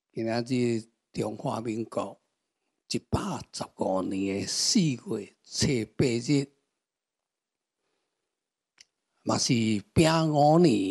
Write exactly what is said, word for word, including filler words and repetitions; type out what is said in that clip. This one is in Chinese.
今仔日中华民国一百十五年的四月初八日，嘛是丙午年